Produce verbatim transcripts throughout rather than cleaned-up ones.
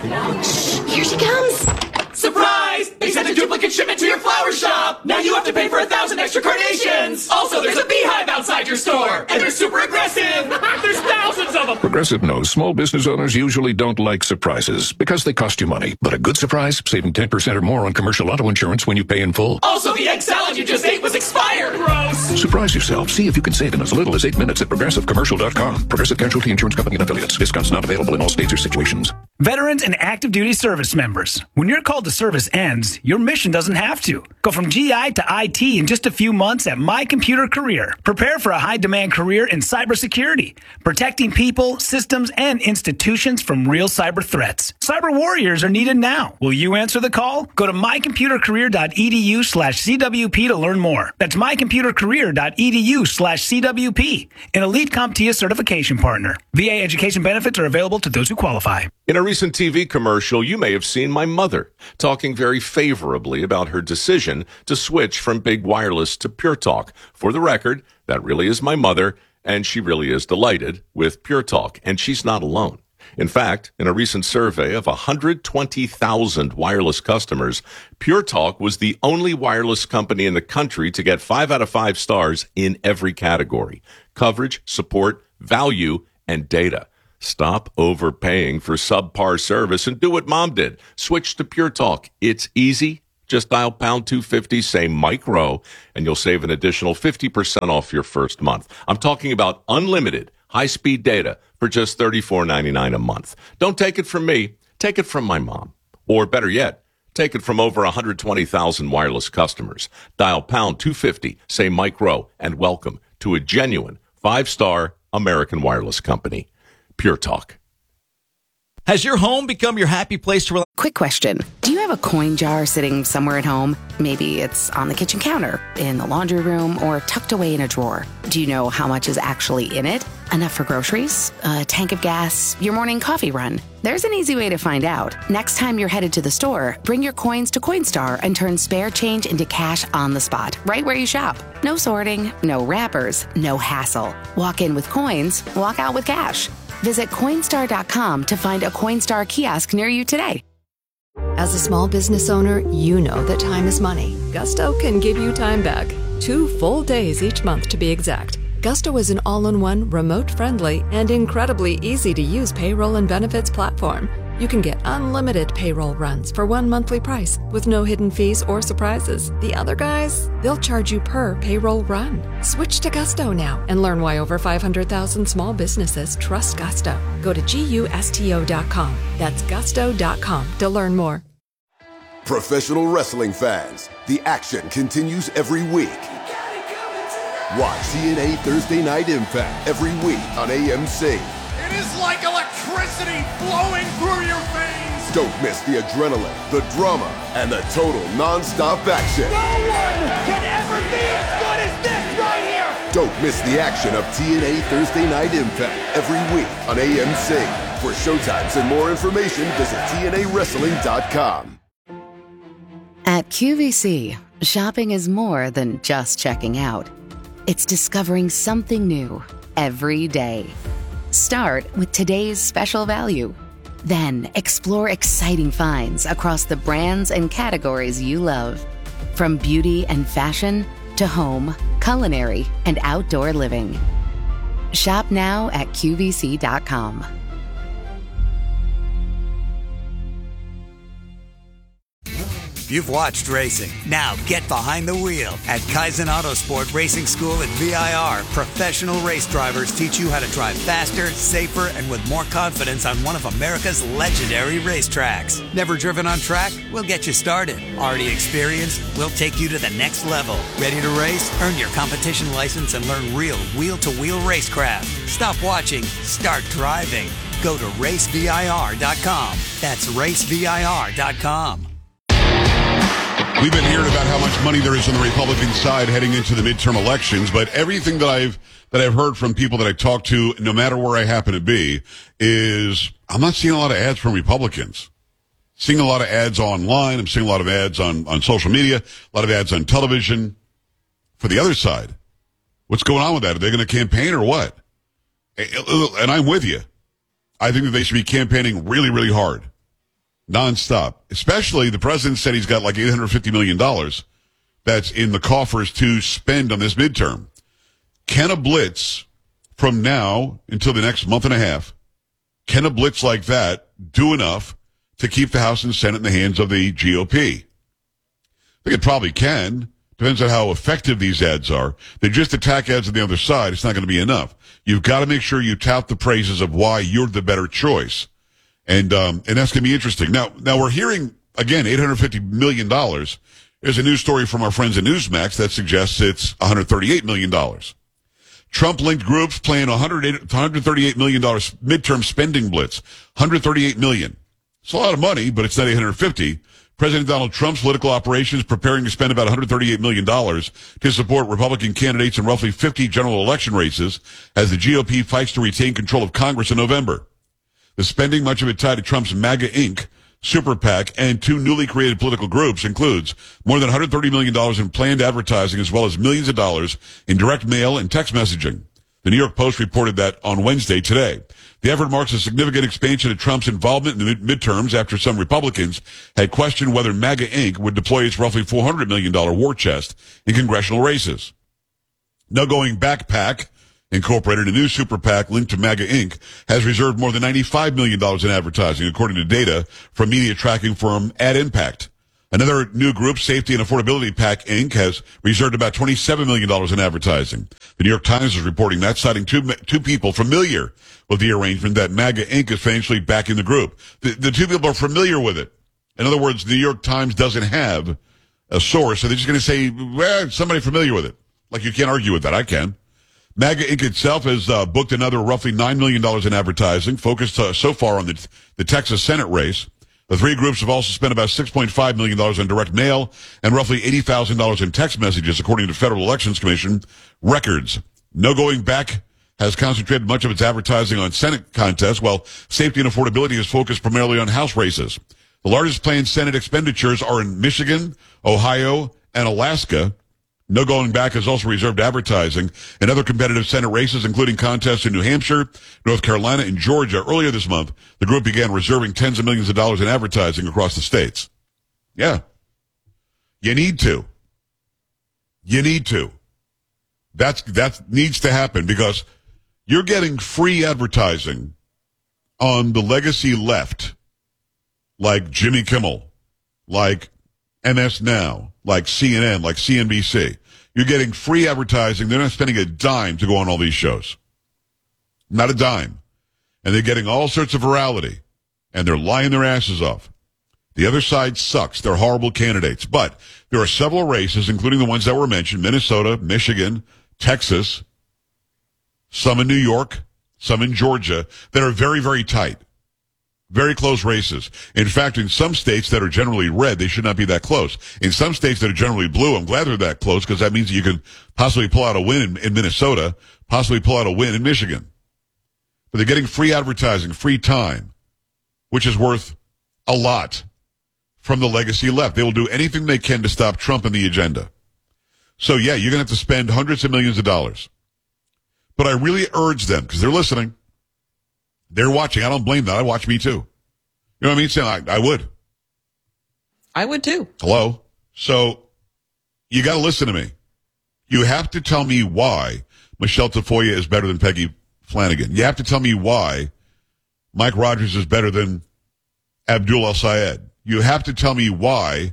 Here she comes. Surprise! They sent a duplicate shipment to your flower shop! Now you have to pay for a thousand extra carnations! Also, there's a beehive outside your store! And they're super aggressive! There's thousands of them! Progressive knows small business owners usually don't like surprises because they cost you money. But a good surprise, saving ten percent or more on commercial auto insurance when you pay in full. Also, the egg salad you just ate was expired! Gross! Surprise yourself. See if you can save in as little as eight minutes at progressive commercial dot com. Progressive Casualty Insurance Company and affiliates. Discounts not available in all states or situations. Veterans and active duty service members. When your call to service ends, your mission doesn't have to. Go from G I to I T in just a few months at My Computer Career. Prepare for a high-demand career in cybersecurity, protecting people, systems, and institutions from real cyber threats. Cyber warriors are needed now. Will you answer the call? Go to my computer career dot e d u slash c w p to learn more. That's my computer career dot e d u slash c w p, an elite CompTIA certification partner. V A education benefits are available to those who qualify. In a recent T V commercial, you may have seen my mother talking very favorably about her decision to switch from Big Wireless to Pure Talk. For the record, that really is my mother, and she really is delighted with Pure Talk, and she's not alone. In fact, in a recent survey of one hundred twenty thousand wireless customers, Pure Talk was the only wireless company in the country to get five out of five stars in every category: coverage, support, value, and data. Stop overpaying for subpar service and do what Mom did. Switch to Pure Talk. It's easy. Just dial pound two fifty, say Mike Rowe, and you'll save an additional fifty percent off your first month. I'm talking about unlimited high-speed data for just thirty-four ninety-nine a month. Don't take it from me. Take it from my mom. Or better yet, take it from over one hundred twenty thousand wireless customers. Dial pound two fifty, say Mike Rowe, and welcome to a genuine five-star American wireless company. Pure Talk. Has your home become your happy place to relax? Quick question. Do you have a coin jar sitting somewhere at home? Maybe it's on the kitchen counter, in the laundry room, or tucked away in a drawer. Do you know how much is actually in it? Enough for groceries? A tank of gas? Your morning coffee run? There's an easy way to find out. Next time you're headed to the store, bring your coins to Coinstar and turn spare change into cash on the spot, right where you shop. No sorting, no wrappers, no hassle. Walk in with coins, walk out with cash. Visit Coinstar dot com to find a Coinstar kiosk near you today. As a small business owner, you know that time is money. Gusto can give you time back. Two full days each month to be exact. Gusto is an all-in-one, remote-friendly, and incredibly easy-to-use payroll and benefits platform. You can get unlimited payroll runs for one monthly price with no hidden fees or surprises. The other guys, they'll charge you per payroll run. Switch to Gusto now and learn why over five hundred thousand small businesses trust Gusto. Go to gusto dot com. That's gusto dot com to learn more. Professional wrestling fans, the action continues every week. Watch T N A Thursday Night Impact every week on A M C. It is like electricity flowing through your veins. Don't miss the adrenaline, the drama, and the total non-stop action. No one can ever be as good as this right here. Don't miss the action of T N A Thursday Night Impact every week on A M C. For showtimes and more information, visit T N A wrestling dot com. At Q V C, shopping is more than just checking out. It's discovering something new every day. Start with today's special value. Then explore exciting finds across the brands and categories you love. From beauty and fashion to home, culinary, and outdoor living. Shop now at Q V C dot com. You've watched racing. Now get behind the wheel. At Kaizen Autosport Racing School at V I R, professional race drivers teach you how to drive faster, safer, and with more confidence on one of America's legendary racetracks. Never driven on track? We'll get you started. Already experienced? We'll take you to the next level. Ready to race? Earn your competition license and learn real wheel-to-wheel racecraft. Stop watching. Start driving. Go to race V I R dot com. That's race V I R dot com. We've been hearing about how much money there is on the Republican side heading into the midterm elections, but everything that I've that I've heard from people that I talk to, no matter where I happen to be, is I'm not seeing a lot of ads from Republicans. Seeing a lot of ads online. I'm seeing a lot of ads on, on social media, a lot of ads on television for the other side. What's going on with that? Are they going to campaign or what? And I'm with you. I think that they should be campaigning really, really hard. nonstop. Especially the president said he's got like eight hundred fifty million dollars that's in the coffers to spend on this midterm. Can a blitz from now until the next month and a half, can a blitz like that do enough to keep the House and Senate in the hands of the G O P? I think it probably can. Depends on how effective these ads are. They just attack ads on the other side. It's not going to be enough. You've got to make sure you tout the praises of why you're the better choice. And, um, and that's going to be interesting. Now, now we're hearing, again, eight hundred fifty million dollars. There's a news story from our friends at Newsmax that suggests it's one hundred thirty-eight million dollars. Trump-linked groups plan one hundred thirty-eight million dollars midterm spending blitz. one hundred thirty-eight million dollars. It's a lot of money, but it's not eight hundred fifty. President Donald Trump's political operations preparing to spend about one hundred thirty-eight million dollars to support Republican candidates in roughly fifty general election races as the G O P fights to retain control of Congress in November. The spending, much of it tied to Trump's MAGA Incorporated, Super PAC, and two newly created political groups, includes more than one hundred thirty million dollars in planned advertising as well as millions of dollars in direct mail and text messaging. The New York Post reported that on Wednesday today. The effort marks a significant expansion of Trump's involvement in the mid- midterms after some Republicans had questioned whether MAGA Incorporated would deploy its roughly four hundred million dollars war chest in congressional races. Now going back, PAC, Incorporated, a new super PAC linked to MAGA Incorporated, has reserved more than ninety-five million dollars in advertising, according to data from media tracking firm Ad Impact. Another new group, Safety and Affordability PAC Incorporated, has reserved about twenty-seven million dollars in advertising. The New York Times is reporting that, citing two two people familiar with the arrangement that MAGA Incorporated is financially backing the group. The, the two people are familiar with it. In other words, the New York Times doesn't have a source, so they're just going to say, well, somebody familiar with it. Like, you can't argue with that. I can. MAGA Incorporated itself has uh, booked another roughly nine million dollars in advertising, focused uh, so far on the, the Texas Senate race. The three groups have also spent about six point five million dollars on direct mail and roughly eighty thousand dollars in text messages, according to Federal Elections Commission records. No Going Back has concentrated much of its advertising on Senate contests, while Safety and Affordability is focused primarily on House races. The largest planned Senate expenditures are in Michigan, Ohio, and Alaska. No Going Back has also reserved advertising in other competitive Senate races, including contests in New Hampshire, North Carolina, and Georgia. Earlier this month, the group began reserving tens of millions of dollars in advertising across the states. Yeah. You need to. You need to. That's, that needs to happen because you're getting free advertising on the legacy left, like Jimmy Kimmel, like M S Now, like C N N, like C N B C. You're getting free advertising. They're not spending a dime to go on all these shows. Not a dime. And they're getting all sorts of virality. And they're lying their asses off. The other side sucks. They're horrible candidates. But there are several races, including the ones that were mentioned, Minnesota, Michigan, Texas, some in New York, some in Georgia, that are very, very tight. Very close races. In fact, in some states that are generally red, they should not be that close. In some states that are generally blue, I'm glad they're that close because that means you can possibly pull out a win in, in Minnesota, possibly pull out a win in Michigan. But they're getting free advertising, free time, which is worth a lot from the legacy left. They will do anything they can to stop Trump and the agenda. So, yeah, you're going to have to spend hundreds of millions of dollars. But I really urge them, because they're listening. They're watching. I don't blame them. I watch me too. You know what I mean? So I, I would. I would too. Hello? So you got to listen to me. You have to tell me why Michelle Tafoya is better than Peggy Flanagan. You have to tell me why Mike Rogers is better than Abdul El-Sayed. You have to tell me why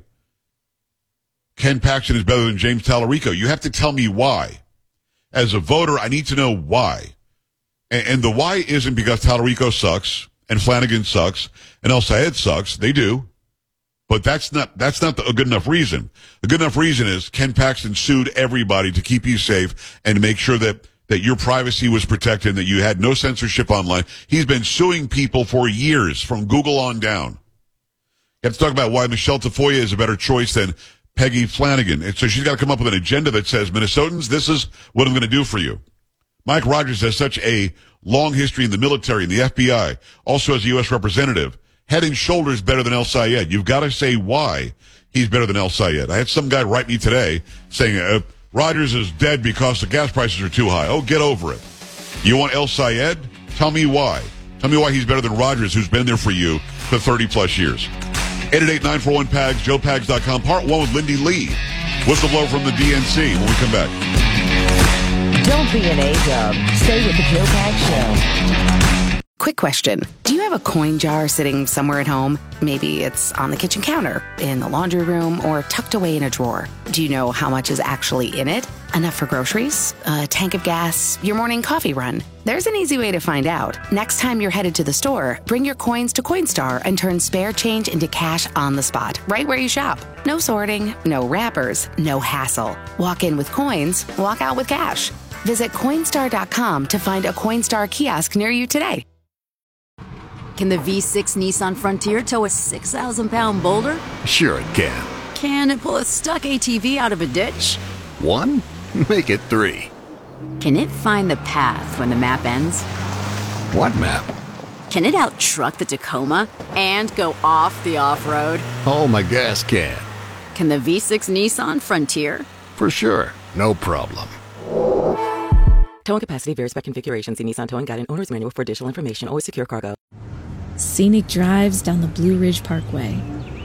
Ken Paxton is better than James Tallarico. You have to tell me why. As a voter, I need to know why. And, and the why isn't because Tallarico sucks and Flanagan sucks and El-Sayed sucks. They do. But that's not, that's not the, a good enough reason. A good enough reason is Ken Paxton sued everybody to keep you safe and to make sure that, that your privacy was protected and that you had no censorship online. He's been suing people for years, from Google on down. You have to talk about why Michelle Tafoya is a better choice than Peggy Flanagan. And so she's got to come up with an agenda that says, Minnesotans, this is what I'm going to do for you. Mike Rogers has such a long history in the military and the F B I, also as a U S representative, head and shoulders better than El-Sayed. You've got to say why he's better than El-Sayed. I had some guy write me today saying, uh, Rogers is dead because the gas prices are too high. Oh, get over it. You want El-Sayed? Tell me why. Tell me why he's better than Rogers, who's been there for you for thirty plus years. eight eight eight, nine four one, P A G S, joe pags dot com. Part one with Lindy Lee. Whistleblower from the D N C when we come back. Don't be an A-dub. Stay with the Joe Pags Show. Quick question. Do you have a coin jar sitting somewhere at home? Maybe it's on the kitchen counter, in the laundry room, or tucked away in a drawer. Do you know how much is actually in it? Enough for groceries? A tank of gas? Your morning coffee run? There's an easy way to find out. Next time you're headed to the store, bring your coins to Coinstar and turn spare change into cash on the spot, right where you shop. No sorting, no wrappers, no hassle. Walk in with coins, walk out with cash. Visit Coinstar dot com to find a Coinstar kiosk near you today. Can the V six Nissan Frontier tow a six thousand pound boulder? Sure it can. Can it pull a stuck A T V out of a ditch? One? Make it three. Can it find the path when the map ends? What map? Can it out-truck the Tacoma and go off the off-road? Oh, my gas can. Can the V six Nissan Frontier? For sure. No problem. Towing capacity varies by configuration. See Nissan Towing Guide and Owner's Manual for additional information. Always secure cargo. Scenic drives down the Blue Ridge Parkway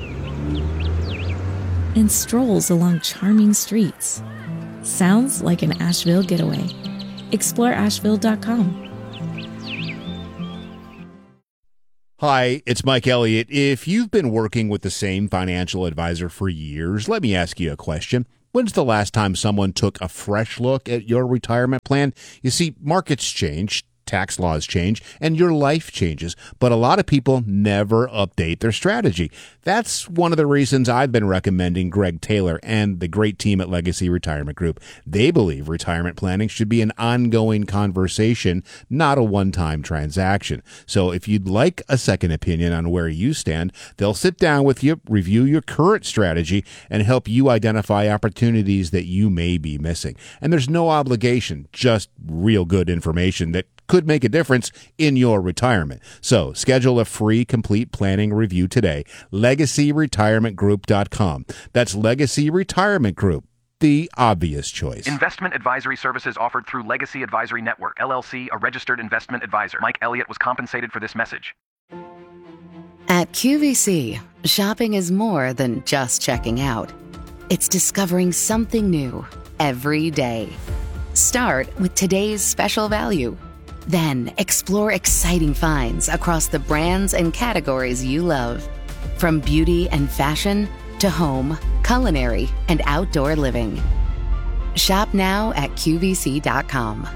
and strolls along charming streets. Sounds like an Asheville getaway. Explore asheville dot com. Hi, it's Mike Elliott. If you've been working with the same financial advisor for years, let me ask you a question. When's the last time someone took a fresh look at your retirement plan? You see, markets change, tax laws change, and your life changes, but a lot of people never update their strategy. That's one of the reasons I've been recommending Greg Taylor and the great team at Legacy Retirement Group. They believe retirement planning should be an ongoing conversation, not a one-time transaction. So if you'd like a second opinion on where you stand, they'll sit down with you, review your current strategy, and help you identify opportunities that you may be missing. And there's no obligation, just real good information that could make a difference in your retirement. So schedule a free complete planning review today. legacy retirement group dot com. That's Legacy Retirement Group, the obvious choice. Investment advisory services offered through Legacy Advisory Network, L L C, a registered investment advisor. Mike Elliott was compensated for this message. At Q V C, shopping is more than just checking out. It's discovering something new every day. Start with today's special value. Then explore exciting finds across the brands and categories you love. From beauty and fashion to home, culinary, and outdoor living. Shop now at Q V C dot com.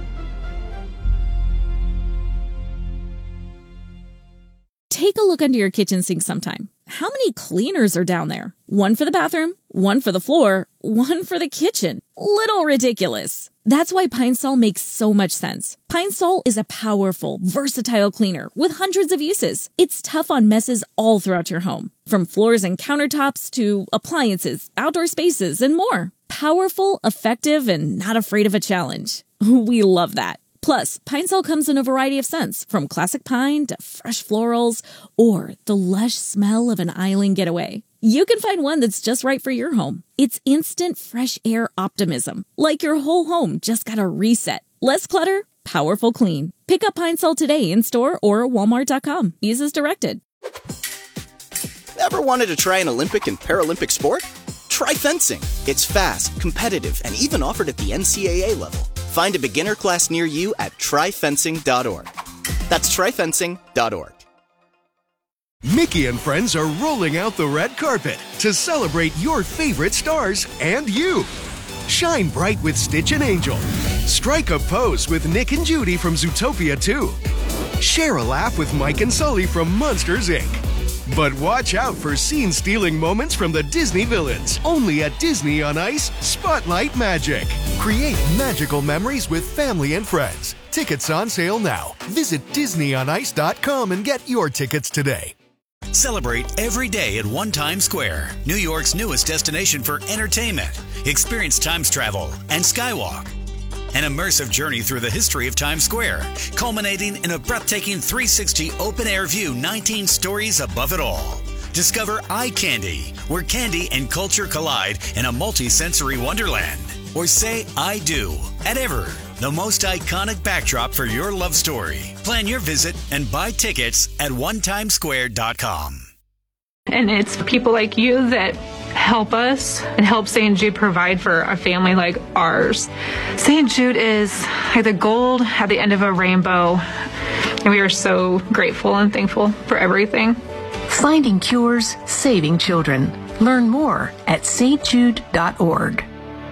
Take a look under your kitchen sink sometime. How many cleaners are down there? One for the bathroom, one for the floor, one for the kitchen. Little ridiculous. That's why Pine Sol makes so much sense. Pine Sol is a powerful, versatile cleaner with hundreds of uses. It's tough on messes all throughout your home, from floors and countertops to appliances, outdoor spaces, and more. Powerful, effective, and not afraid of a challenge. We love that. Plus, Pine Sol comes in a variety of scents, from classic pine to fresh florals or the lush smell of an island getaway. You can find one that's just right for your home. It's instant fresh air optimism, like your whole home just got a reset. Less clutter, powerful clean. Pick up Pine Sol today in store or walmart dot com. Use as directed. Ever wanted to try an Olympic and Paralympic sport? Try fencing. It's fast, competitive, and even offered at the N C double A level. Find a beginner class near you at try fencing dot org. That's try fencing dot org. Mickey and friends are rolling out the red carpet to celebrate your favorite stars and you. Shine bright with Stitch and Angel. Strike a pose with Nick and Judy from Zootopia two. Share a laugh with Mike and Sully from Monsters, Incorporated. But watch out for scene-stealing moments from the Disney villains. Only at Disney on Ice, Spotlight Magic. Create magical memories with family and friends. Tickets on sale now. Visit disney on ice dot com and get your tickets today. Celebrate every day at One Times Square, New York's newest destination for entertainment. Experience Times travel and Skywalk. An immersive journey through the history of Times Square, culminating in a breathtaking three sixty open-air view, nineteen stories above it all. Discover Eye Candy, where candy and culture collide in a multi-sensory wonderland. Or say I do at Ever, the most iconic backdrop for your love story. Plan your visit and buy tickets at one times square dot com. And it's people like you that help us and help Saint Jude provide for a family like ours. Saint Jude is like the gold at the end of a rainbow, and we are so grateful and thankful for everything. Finding cures, saving children. Learn more at s t jude dot org.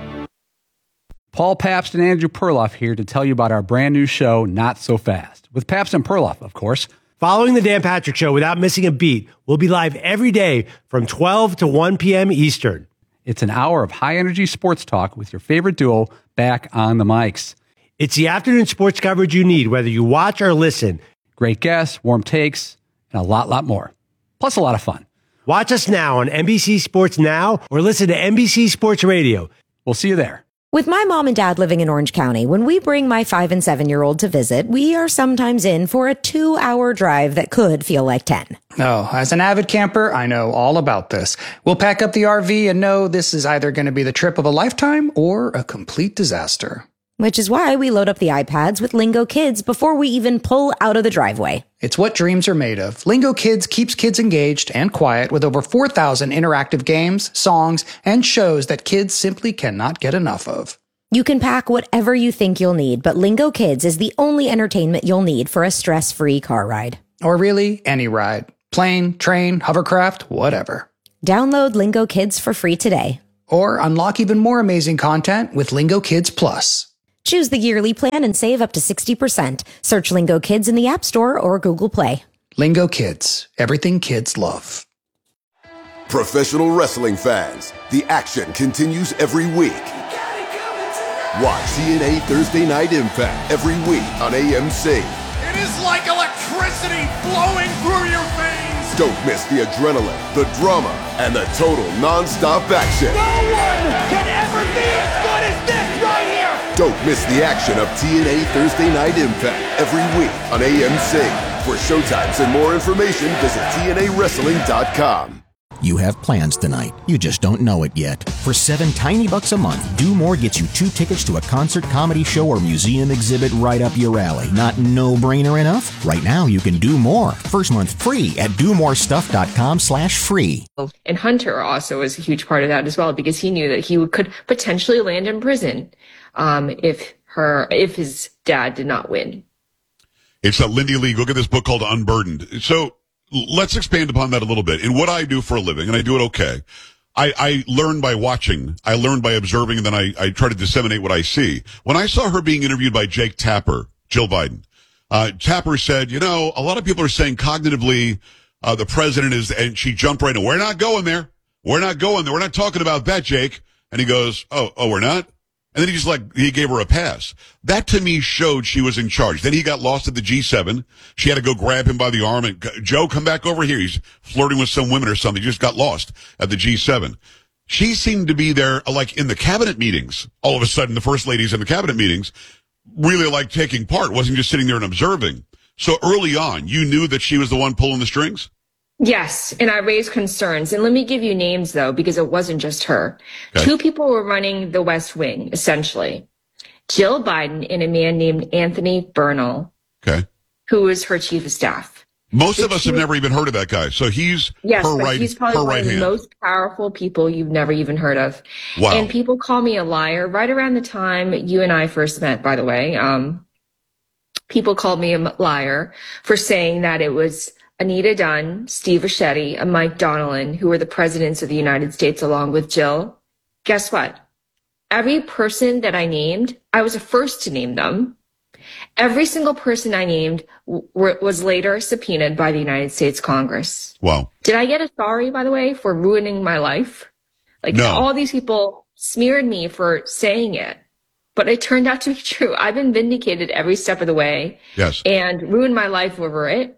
Paul Pabst and Andrew Perloff here to tell you about our brand new show, Not So Fast, with Pabst and Perloff, of course. Following the Dan Patrick Show without missing a beat, we'll be live every day from twelve to one p.m. Eastern. It's an hour of high-energy sports talk with your favorite duo back on the mics. It's the afternoon sports coverage you need, whether you watch or listen. Great guests, warm takes, and a lot, lot more. Plus a lot of fun. Watch us now on N B C Sports Now or listen to N B C Sports Radio. We'll see you there. With my mom and dad living in Orange County, when we bring my five and seven-year-old to visit, we are sometimes in for a two-hour drive that could feel like ten. Oh, as an avid camper, I know all about this. We'll pack up the R V and know this is either going to be the trip of a lifetime or a complete disaster. Which is why we load up the iPads with Lingo Kids before we even pull out of the driveway. It's what dreams are made of. Lingo Kids keeps kids engaged and quiet with over four thousand interactive games, songs, and shows that kids simply cannot get enough of. You can pack whatever you think you'll need, but Lingo Kids is the only entertainment you'll need for a stress-free car ride. Or really, any ride. Plane, train, hovercraft, whatever. Download Lingo Kids for free today. Or unlock even more amazing content with Lingo Kids Plus. Choose the yearly plan and save up to sixty percent. Search Lingo Kids in the App Store or Google Play. Lingo Kids. Everything kids love. Professional wrestling fans, the action continues every week. Watch T N A Thursday Night Impact every week on A M C. It is like electricity flowing through your veins. Don't miss the adrenaline, the drama, and the total non-stop action. No one can ever be as good as this right here. Don't miss the action of T N A Thursday Night Impact every week on A M C. For showtimes and more information, visit T N A wrestling dot com. You have plans tonight. You just don't know it yet. For seven tiny bucks a month, Do More gets you two tickets to a concert, comedy show, or museum exhibit right up your alley. Not no-brainer enough? Right now, you can do more. First month free at do more stuff dot com slash free. And Hunter also was a huge part of that as well, because he knew that he could potentially land in prison um, if her if his dad did not win. It's a Lindy Lee. Look at this book called Unburdened. So let's expand upon that a little bit. In what I do for a living, and I do it okay, I, I learn by watching. I learn by observing, and then I, I try to disseminate what I see. When I saw her being interviewed by Jake Tapper, Jill Biden, uh, Tapper said, you know, a lot of people are saying cognitively uh, the president is, and she jumped right in. We're not going there. We're not going there. We're not talking about that, Jake. And he goes, oh, oh, we're not? And then he just like, he gave her a pass. That to me showed she was in charge. Then he got lost at the G seven. She had to go grab him by the arm and, Joe, come back over here. He's flirting with some women or something. He just got lost at the G seven. She seemed to be there, like in the cabinet meetings. All of a sudden, the first ladies in the cabinet meetings really like taking part. Wasn't just sitting there and observing. So early on, you knew that she was the one pulling the strings? Yes, and I raised concerns. And let me give you names, though, because it wasn't just her. Okay. Two people were running the West Wing, essentially. Jill Biden and a man named Anthony Bernal, okay, who was her chief of staff. Most the of us chief, have never even heard of that guy. So he's yes, her but right, he's probably her one right of the hand. most powerful people you've never even heard of. Wow. And people call me a liar. Right around the time you and I first met, by the way, um, people called me a liar for saying that it was Anita Dunn, Steve Achetti, and Mike Donnellan, who were the presidents of the United States along with Jill. Guess what? Every person that I named, I was the first to name them. Every single person I named w- was later subpoenaed by the United States Congress. Wow. Did I get a sorry, by the way, for ruining my life? Like, no. All these people smeared me for saying it, but it turned out to be true. I've been vindicated every step of the way. Yes. And ruined my life over it.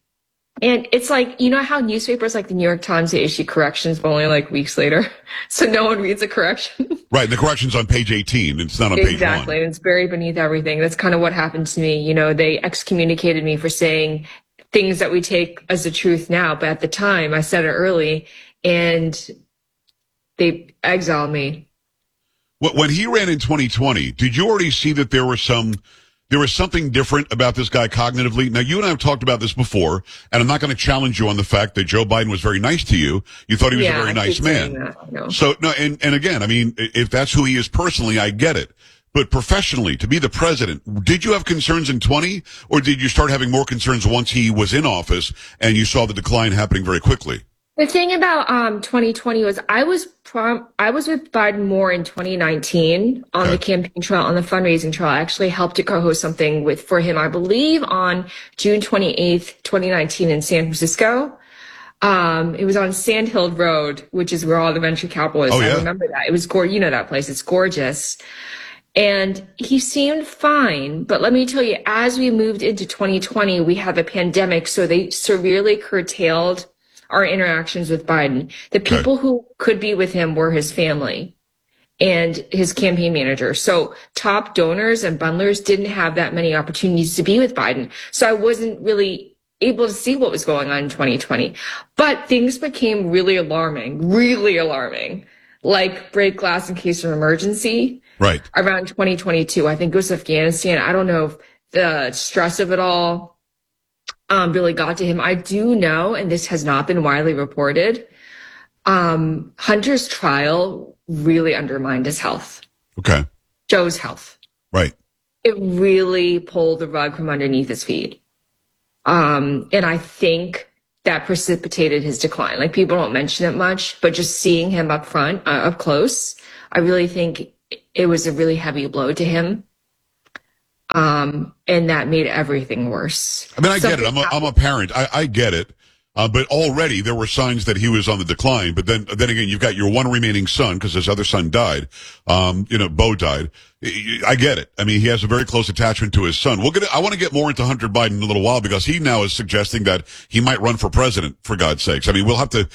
And it's like, you know how newspapers like the New York Times, they issue corrections, but only like weeks later. So no one reads a correction. Right. And the correction's on page eighteen. It's not on exactly. page one. Exactly. And it's buried beneath everything. That's kind of what happened to me. You know, they excommunicated me for saying things that we take as the truth now. But at the time, I said it early and they exiled me. When he ran in twenty twenty, did you already see that there were some there was something different about this guy cognitively. Now, you and I have talked about this before, and I'm not going to challenge you on the fact that Joe Biden was very nice to you. You thought he was yeah, a very I nice man. That, no. So, no, and, and again, I mean, if that's who he is personally, I get it. But professionally, to be the president, did you have concerns in twenty, or did you start having more concerns once he was in office and you saw the decline happening very quickly? The thing about um, twenty twenty was I was prom- I was with Biden more in twenty nineteen on okay. the campaign trail, on the fundraising trail. I actually helped to co-host something with for him, I believe, on June twenty-eighth, twenty nineteen in San Francisco. Um, it was on Sand Hill Road, which is where all the venture capital is. Oh, yeah. I remember that. It was gorgeous. You know that place. It's gorgeous. And he seemed fine. But let me tell you, as we moved into twenty twenty, we had the pandemic. So they severely curtailed our interactions with Biden. The people okay. who could be with him were his family and his campaign manager. So top donors and bundlers didn't have that many opportunities to be with Biden. So I wasn't really able to see what was going on in twenty twenty. But things became really alarming, really alarming, like break glass in case of emergency. Right. Around twenty twenty-two, I think it was Afghanistan. I don't know if the stress of it all um, really got to him. I do know, and this has not been widely reported, um, Hunter's trial really undermined his health. Okay. Joe's health. Right. It really pulled the rug from underneath his feet. Um, and I think that precipitated his decline. Like, people don't mention it much, but just seeing him up front, uh, up close, I really think it was a really heavy blow to him. Um, and that made everything worse. I mean, I Something get it. I'm a, I'm a parent. I, I get it. Uh, but already there were signs that he was on the decline. But then, then again, you've got your one remaining son because his other son died. Um, you know, Bo died. I get it. I mean, he has a very close attachment to his son. We'll get. I want to get more into Hunter Biden in a little while because he now is suggesting that he might run for president, for God's sakes. I mean, we'll have to,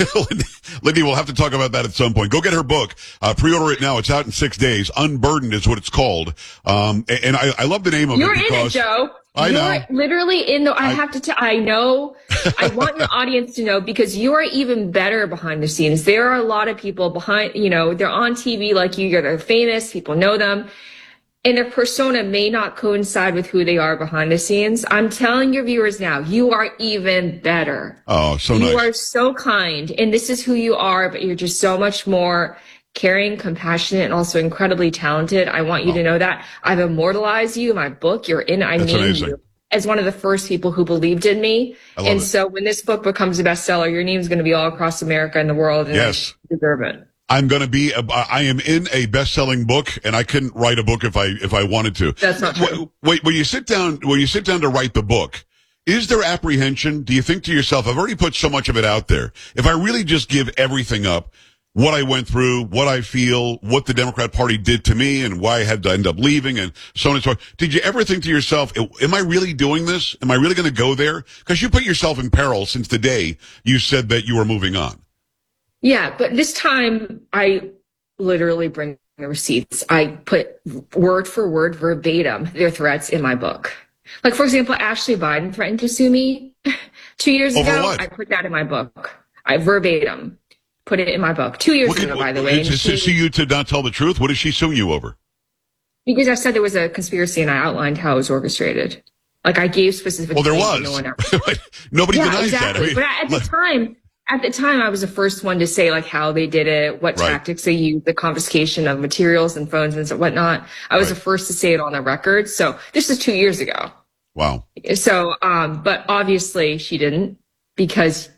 Lindy, we'll have to talk about that at some point. Go get her book. Uh, pre-order it now. It's out in six days. Unburdened is what it's called. Um, and I, I love the name of You're it because. You're in it, Joe. I You're know. literally in the, I, I have to, t- I know, I want your audience to know because you are even better behind the scenes. There are a lot of people behind, you know, they're on T V like you, they're famous, people know them, and their persona may not coincide with who they are behind the scenes. I'm telling your viewers now, you are even better. Oh, so nice. You nice. are so kind, and this is who you are, but you're just so much more caring, compassionate, and also incredibly talented. I want you oh. to know that. I've immortalized you in my book. You're in, I That's named amazing. you as one of the first people who believed in me. And it. so when this book becomes a bestseller, your name's going to be all across America and the world. And yes. you deserve it. I'm going to be, a, I am in a best-selling book, and I couldn't write a book if I, if I wanted to. That's not true. Wait, when you sit down, when you sit down to write the book, is there apprehension? Do you think to yourself, I've already put so much of it out there. If I really just give everything up, what I went through, what I feel, what the Democrat Party did to me, and why I had to end up leaving, and so on and so on. Did you ever think to yourself, am I really doing this? Am I really going to go there? Because you put yourself in peril since the day you said that you were moving on. Yeah, but this time I literally bring the receipts. I put word for word, verbatim, their threats in my book. Like, for example, Ashley Biden threatened to sue me two years Over ago. what? I put that in my book. I verbatim put it in my book two years What ago, could, by the way. Is she, sue you to not tell the truth? What is she suing you over? Because I said there was a conspiracy and I outlined how it was orchestrated. Like, I gave specific. Well, there was. No one else. Nobody yeah, denies exactly. that. I mean, but at the time, at the time, I was the first one to say like how they did it, what right. tactics they used, the confiscation of materials and phones and whatnot. I was right. the first to say it on the record. So this is two years ago. Wow. So, um, but obviously she didn't because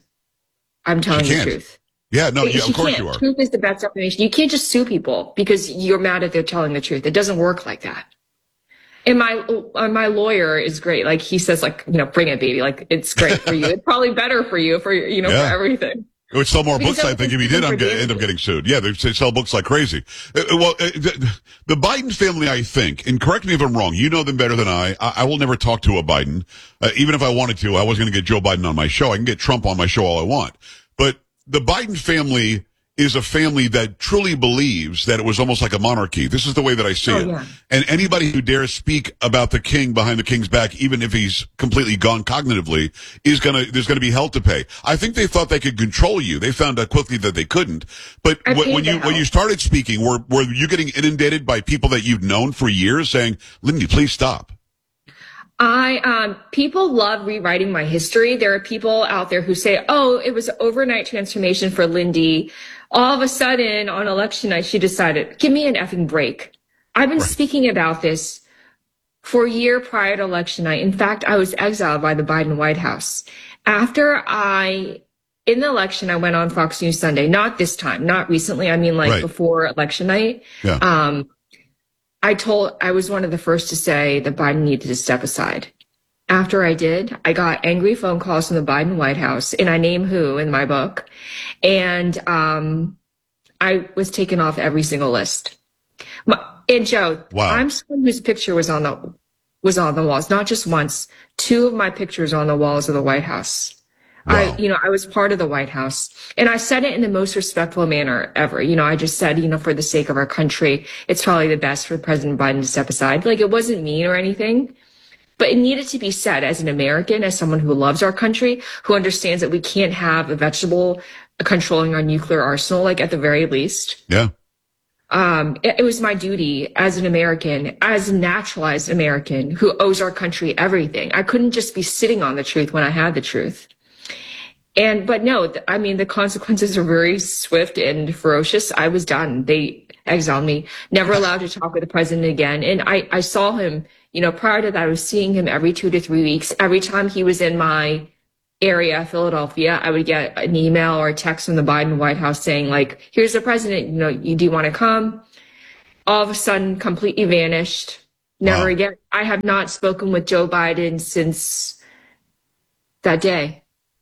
I'm telling the truth. Yeah, no, yeah, of course can't. you are. Truth is the best definition. You can't just sue people because you're mad that they're telling the truth. It doesn't work like that. And my uh, my lawyer is great. Like, he says, like, you know, bring it, baby. Like, it's great for you. It's probably better for you for you know yeah. for everything. It would sell more Because books, I think, if he did for end up getting sued. Yeah, they sell books like crazy. Uh, well, uh, the, the Biden family, I think, and correct me if I'm wrong, you know them better than I. I, I will never talk to a Biden. Uh, even if I wanted to, I was going to get Joe Biden on my show. I can get Trump on my show all I want. But the Biden family is a family that truly believes that it was almost like a monarchy. This is the way that I see oh, it. Yeah. And anybody who dares speak about the king behind the king's back, even if he's completely gone cognitively, is gonna, there's gonna be hell to pay. I think they thought they could control you. They found out quickly that they couldn't. But when, when you, when you started speaking, were, were you getting inundated by people that you've known for years saying, Lindy, please stop? I, um, people love rewriting my history. There are people out there who say, oh, it was overnight transformation for Lindy. All of a sudden on election night, she decided, give me an effing break. I've been right. speaking about this for a year prior to election night. In fact, I was exiled by the Biden White House. After I, in the election, I went on Fox News Sunday, not this time, not recently. I mean, like right. before election night. Yeah. Um, I told, I was one of the first to say that Biden needed to step aside. After I did, I got angry phone calls from the Biden White House, and I name who in my book. And um, I was taken off every single list. My, and Joe, wow. I'm someone whose picture was on the was on the walls, not just once. Two of my pictures on the walls of the White House. Wow. I, you know, I was part of the White House, and I said it in the most respectful manner ever. You know, I just said, you know, for the sake of our country, it's probably the best for President Biden to step aside. Like, it wasn't mean or anything, but it needed to be said as an American, as someone who loves our country, who understands that we can't have a vegetable controlling our nuclear arsenal, like at the very least. Yeah. Um, it, it was my duty as an American, as a naturalized American who owes our country everything. I couldn't just be sitting on the truth when I had the truth. And, but no, I mean, the consequences are very swift and ferocious. I was done. They exiled me, never allowed to talk with the president again. And I, I saw him, you know, prior to that, I was seeing him every two to three weeks. Every time he was in my area, Philadelphia, I would get an email or a text from the Biden White House saying, like, here's the president, you know, you, do you want to come? All of a sudden, completely vanished. Never wow. again. I have not spoken with Joe Biden since that day.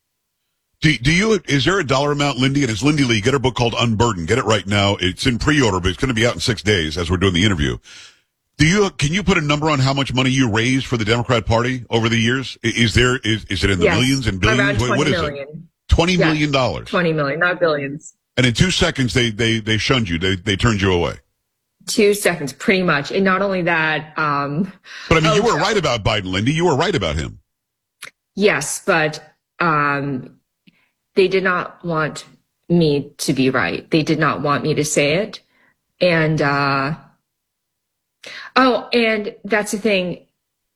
Do, do you, is there a dollar amount, Lindy? And it's Lindy Lee. Get her book called Unburdened. Get it right now. It's in pre-order, but it's going to be out in six days as we're doing the interview. Do you, can you put a number on how much money you raised for the Democrat Party over the years? Is there, is, is it in the yes. millions and billions? Around twenty what is million. it? Twenty yes. million dollars. twenty million, not billions. And in two seconds, they, they, they shunned you. They, they turned you away. Two seconds, pretty much. And not only that, um. But I mean, oh, you were right about Biden, Lindy. You were right about him. Yes, but, um, they did not want me to be right. They did not want me to say it. And, uh, oh, and that's the thing.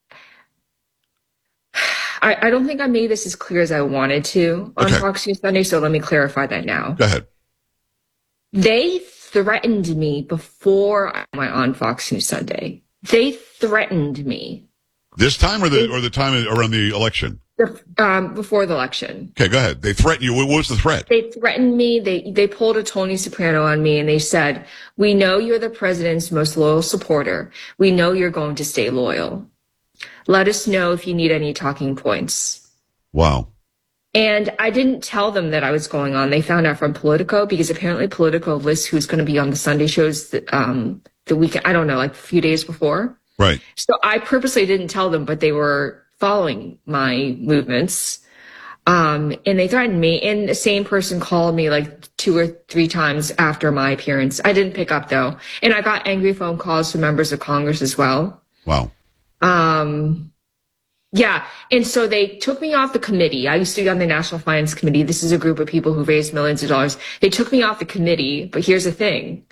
I, I don't think I made this as clear as I wanted to on okay. Fox News Sunday, so let me clarify that now. Go ahead. They threatened me before I went on Fox News Sunday. They threatened me. This time or the, or the time around the election? The, um, before the election. Okay, go ahead. They threatened you. What was the threat? They threatened me. They they pulled a Tony Soprano on me, and they said, we know you're the president's most loyal supporter. We know you're going to stay loyal. Let us know if you need any talking points. Wow. And I didn't tell them that I was going on. They found out from Politico, because apparently Politico lists who's going to be on the Sunday shows the, um, the weekend, I don't know, like a few days before. Right. So I purposely didn't tell them, but they were following my movements. Um, and they threatened me. And the same person called me like two or three times after my appearance. I didn't pick up though. And I got angry phone calls from members of Congress as well. Wow. Um, yeah. And so they took me off the committee. I used to be on the National Finance Committee. This is a group of people who raised millions of dollars. They took me off the committee, but here's the thing.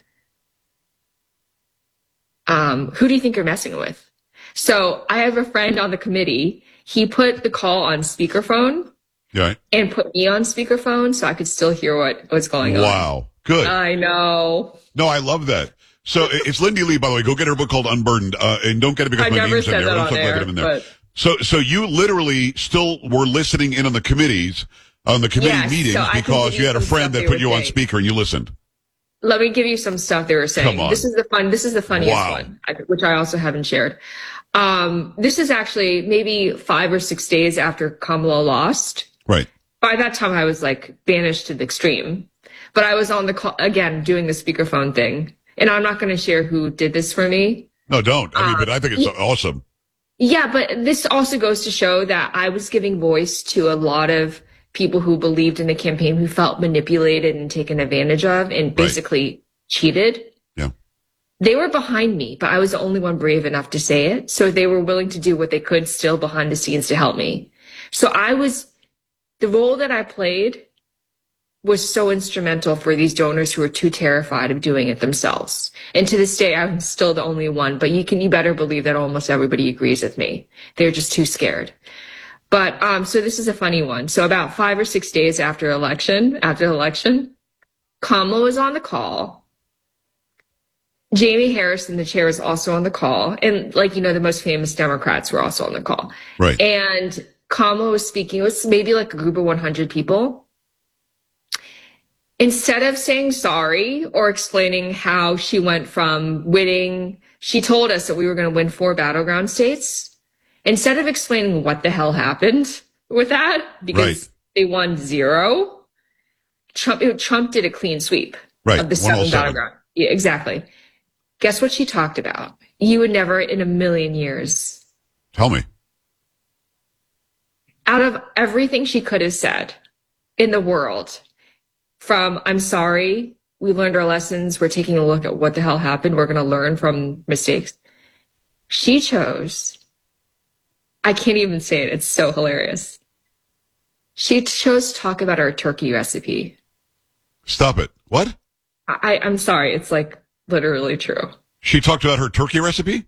Um, who do you think you're messing with? So I have a friend on the committee. He put the call on speakerphone right. and put me on speakerphone so I could still hear what was going wow. on. Wow. Good. I know. No, I love that. So it's Lindy Lee, by the way. Go get her book called Unburdened. Uh, and don't get it because I my never name's said in there. that I'm on so glad air, that I'm in there. but... So, so you literally still were listening in on the committees, on the committee yes, meetings so because you, you had a friend that put you on saying. speaker and you listened. Let me give you some stuff they were saying. Come on. This is the fun. This is the funniest wow. one, which I also haven't shared. Um, this is actually maybe five or six days after Kamala lost. Right. By that time, I was like banished to the extreme. But I was on the call again doing the speakerphone thing, and I'm not going to share who did this for me. No, don't. I mean, um, but I think it's yeah, awesome. Yeah, but this also goes to show that I was giving voice to a lot of people who believed in the campaign, who felt manipulated and taken advantage of, and basically right. cheated. Yeah. They were behind me, but I was the only one brave enough to say it. So they were willing to do what they could still behind the scenes to help me. So I was, the role that I played was so instrumental for these donors who were too terrified of doing it themselves. And to this day, I'm still the only one, but you can, you better believe that almost everybody agrees with me. They're just too scared. But, um, so this is a funny one. So about five or six days after election, after the election, Kamala was on the call. Jamie Harrison, the chair, was also on the call. And like, you know, the most famous Democrats were also on the call. Right. And Kamala was speaking. It was maybe like a group of one hundred people. Instead of saying sorry or explaining how she went from winning, she told us that we were going to win four battleground states. Instead of explaining what the hell happened with that, because right. they won zero, Trump, Trump did a clean sweep right. of the seven battleground. Yeah, exactly. Guess what she talked about? You would never in a million years. Tell me. Out of everything she could have said in the world, from I'm sorry, we learned our lessons, we're taking a look at what the hell happened, we're going to learn from mistakes. She chose, I can't even say it, it's so hilarious. She chose to talk about our turkey recipe. Stop it. What? I, I'm sorry, it's like literally true. She talked about her turkey recipe?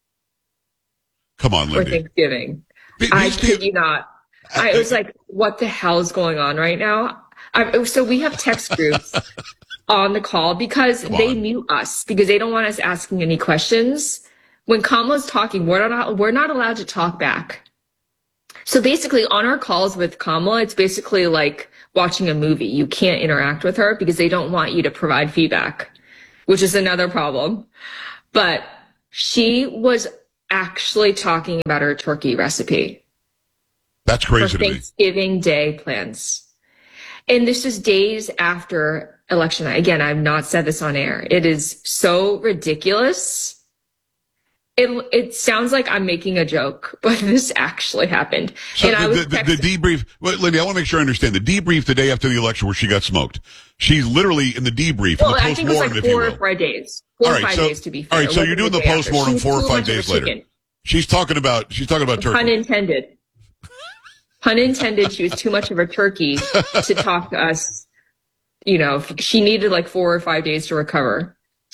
Come on, Lindy. For Thanksgiving. These I kid you not. I was like, what the hell is going on right now? I, so we have text groups on the call because Come they on. mute us because they don't want us asking any questions. When Kamala's talking, we're not, we're not allowed to talk back. So basically on our calls with Kamala, it's basically like watching a movie. You can't interact with her because they don't want you to provide feedback, which is another problem. But she was actually talking about her turkey recipe. That's crazy for to me. Thanksgiving Day plans. And this is days after election night. Again, I've not said this on air. It is so ridiculous. It it sounds like I'm making a joke, but this actually happened. So and the, I was the, the debrief, well, Lindy, I want to make sure I understand. The debrief the day after the election where she got smoked. She's literally in the debrief, well, the I think it was like if you four will. or five days. Four all or right, five so, days to be fair. All right, so you're doing the postmortem four or five days later. Chicken. She's talking about she's talking about turkey. Pun intended. Pun intended. She was too much of a turkey to talk to us. You know, she needed like four or five days to recover.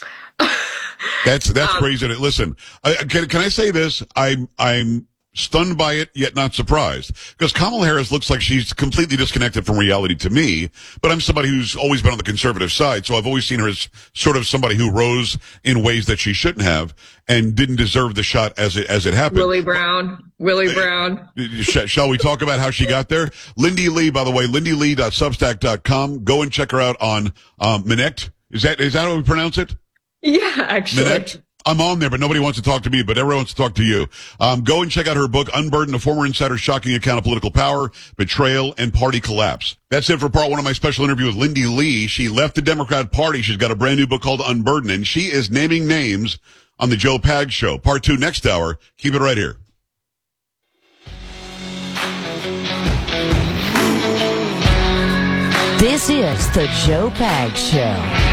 That's that's um, crazy. Listen, I, can can I say this? I'm I'm stunned by it, yet not surprised, because Kamala Harris looks like she's completely disconnected from reality to me. But I'm somebody who's always been on the conservative side, so I've always seen her as sort of somebody who rose in ways that she shouldn't have and didn't deserve the shot as it as it happened. Willie Brown, Willie Brown. Shall we talk about how she got there? Lindy Lee, by the way, lindy lee dot substack dot com. Go and check her out on um, Minect. Is that is that how we pronounce it? Yeah, actually. Minect? I'm on there, but nobody wants to talk to me, but everyone wants to talk to you. Um, go and check out her book, Unburden, a former insider's shocking account of political power, betrayal, and party collapse. That's it for part one of my special interview with Lindy Lee. She left the Democrat Party. She's got a brand new book called Unburden, and she is naming names on the Joe Pags Show. Part two next hour. Keep it right here. This is the Joe Pags Show.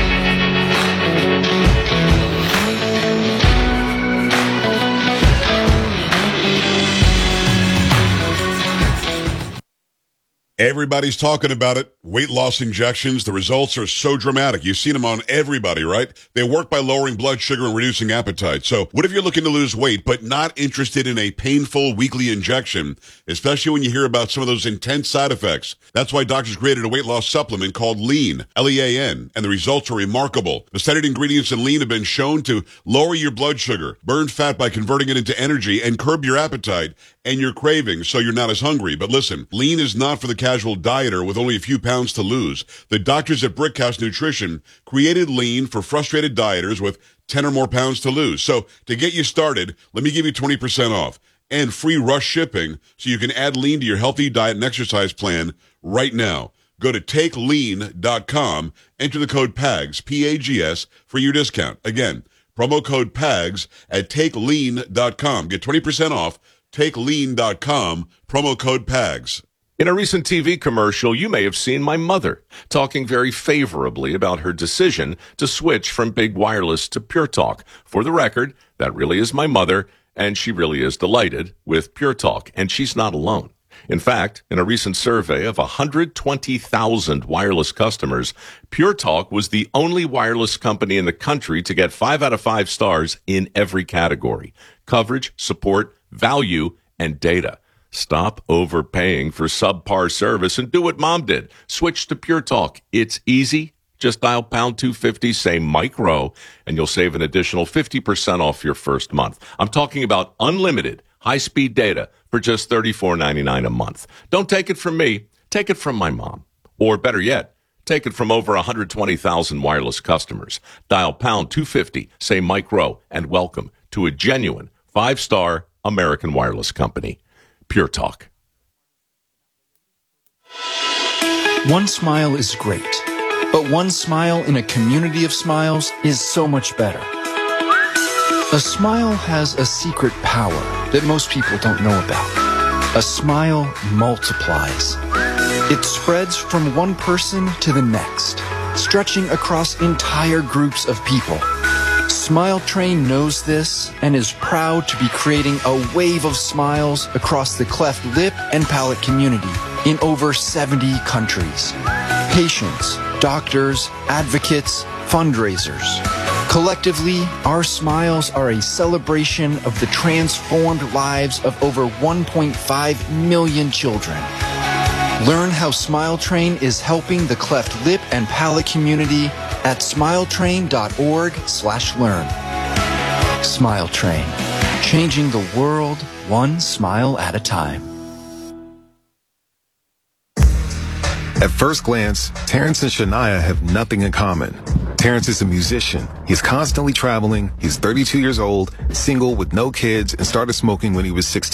Everybody's talking about it. Weight loss injections. The results are so dramatic. You've seen them on everybody, right? They work by lowering blood sugar and reducing appetite. So what if you're looking to lose weight, but not interested in a painful weekly injection, especially when you hear about some of those intense side effects? That's why doctors created a weight loss supplement called Lean, L E A N, and the results are remarkable. The studied ingredients in Lean have been shown to lower your blood sugar, burn fat by converting it into energy, and curb your appetite and your cravings so you're not as hungry. But listen, Lean is not for the casual dieter with only a few pounds to lose. The doctors at Brickhouse Nutrition created Lean for frustrated dieters with ten or more pounds to lose. So to get you started, let me give you twenty percent off and free rush shipping so you can add Lean to your healthy diet and exercise plan right now. Go to take lean dot com, enter the code PAGS, P A G S, for your discount. Again, promo code PAGS at take lean dot com. Get twenty percent off. take lean dot com, promo code PAGS. In a recent T V commercial, you may have seen my mother talking very favorably about her decision to switch from Big Wireless to Pure Talk. For the record, that really is my mother, and she really is delighted with Pure Talk, and she's not alone. In fact, in a recent survey of one hundred twenty thousand wireless customers, Pure Talk was the only wireless company in the country to get five out of five stars in every category: coverage, support, value, and data. Stop overpaying for subpar service and do what Mom did. Switch to Pure Talk. It's easy. Just dial pound two fifty, say Mike Rowe, and you'll save an additional fifty percent off your first month. I'm talking about unlimited high-speed data for just thirty-four ninety-nine a month. Don't take it from me. Take it from my mom. Or better yet, take it from over one hundred twenty thousand wireless customers. Dial pound two fifty, say Mike Rowe, and welcome to a genuine five-star American wireless company. Pure Talk. One smile is great, but one smile in a community of smiles is so much better. A smile has a secret power that most people don't know about. A smile multiplies. It spreads from one person to the next, stretching across entire groups of people. Smile Train knows this and is proud to be creating a wave of smiles across the cleft lip and palate community in over seventy countries. Patients, doctors, advocates, fundraisers. Collectively, our smiles are a celebration of the transformed lives of over one point five million children. Learn how Smile Train is helping the cleft lip and palate community at smiletrain.org slash learn. Smile Train, changing the world one smile at a time. At first glance, Terrence and Shania have nothing in common. Terrence is a musician. He's constantly traveling. He's thirty-two years old, single with no kids, and started smoking when he was sixteen.